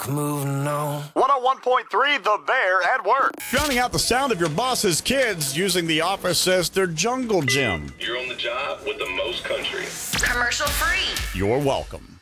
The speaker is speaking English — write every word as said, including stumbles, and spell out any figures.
moving on. one oh one point three The Bear at work. Drowning out the sound of your boss's kids using the office as their jungle gym. You're on the job with the most country. Commercial free. You're welcome.